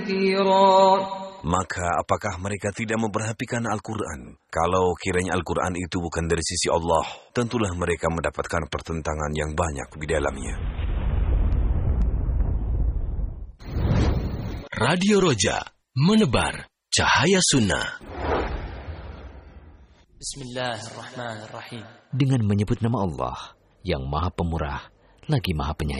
Maka apakah mereka tidak memperhatikan Al-Quran? Kalau kiranya Al-Quran itu bukan dari sisi Allah, tentulah mereka mendapatkan pertentangan yang banyak di dalamnya. Radio Roja, menebar cahaya sunnah. Bismillahirrahmanirrahim. Dengan menyebut nama Allah yang Maha Pemurah lagi Maha Penyayang.